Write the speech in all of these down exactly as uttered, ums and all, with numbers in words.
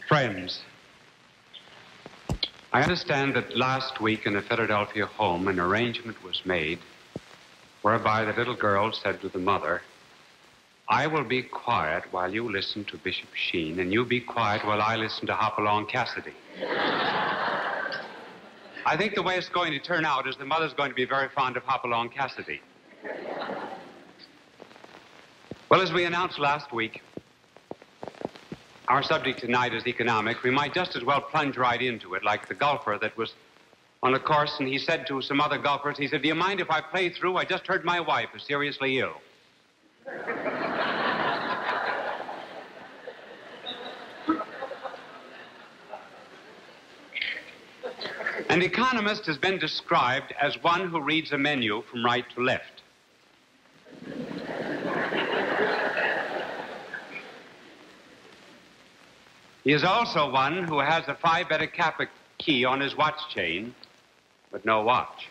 Friends, I understand that last week in a Philadelphia home an arrangement was made whereby the little girl said to the mother, I will be quiet while you listen to Bishop Sheen, and you be quiet while I listen to Hopalong Cassidy. I think the way it's going to turn out is the mother's going to be very fond of Hopalong Cassidy. Well, as we announced last week, our subject tonight is economics. We might just as well plunge right into it, like the golfer that was on a course, and he said to some other golfers, he said, do you mind if I play through? I just heard my wife is seriously ill. An economist has been described as one who reads a menu from right to left. He is also one who has a Phi Beta Kappa key on his watch chain, but no watch.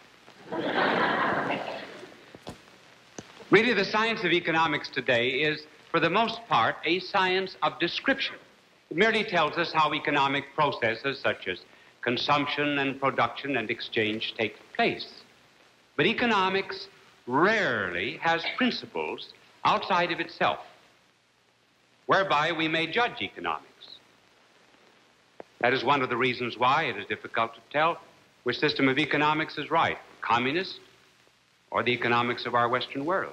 Really, the science of economics today is, for the most part, a science of description. It merely tells us how economic processes such as consumption and production and exchange take place. But economics rarely has principles outside of itself, whereby we may judge economics. That is one of the reasons why it is difficult to tell which system of economics is right, communist or the economics of our Western world.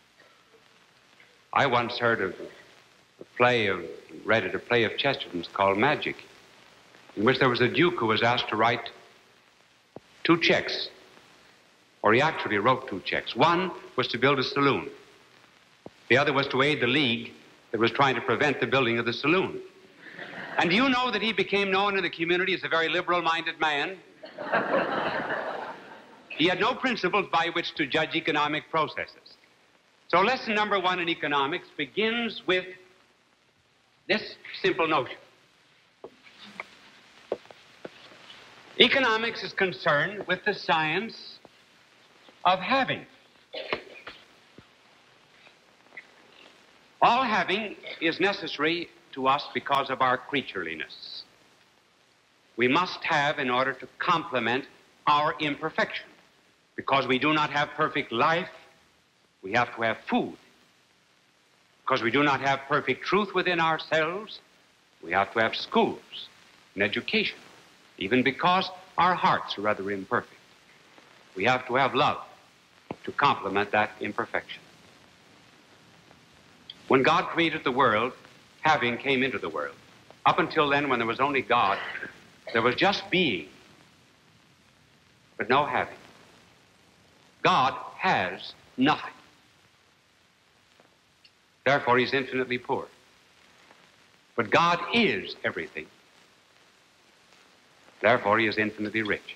I once heard of a play of, read it, a play of Chesterton's called Magic, in which there was a duke who was asked to write two checks, or he actually wrote two checks. One was to build a saloon. The other was to aid the league that was trying to prevent the building of the saloon. And do you know that he became known in the community as a very liberal-minded man? He had no principles by which to judge economic processes. So lesson number one in economics begins with this simple notion. Economics is concerned with the science of having. All having is necessary to us because of our creatureliness. We must have in order to complement our imperfection. Because we do not have perfect life, we have to have food. Because we do not have perfect truth within ourselves, we have to have schools and education. Even because our hearts are rather imperfect, we have to have love to complement that imperfection. When God created the world, having came into the world. Up until then, when there was only God, there was just being, but no having. God has nothing. Therefore, he's infinitely poor. But God is everything. Therefore, he is infinitely rich.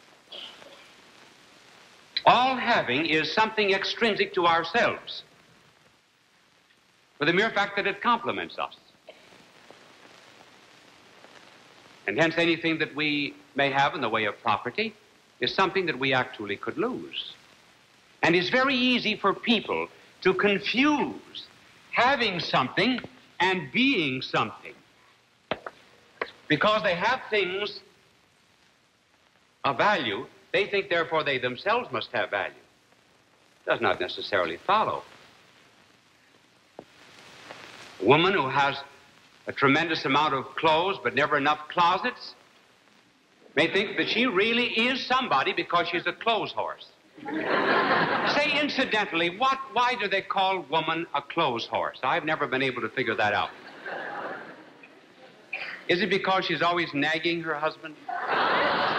All having is something extrinsic to ourselves, for the mere fact that it complements us. And hence anything that we may have in the way of property is something that we actually could lose. And it's very easy for people to confuse having something and being something. Because they have things of value, they think therefore they themselves must have value. Does not necessarily follow. A woman who has a tremendous amount of clothes but never enough closets may think that she really is somebody because she's a clothes horse. Say, incidentally, what, why do they call woman a clothes horse? I've never been able to figure that out. Is it because she's always nagging her husband?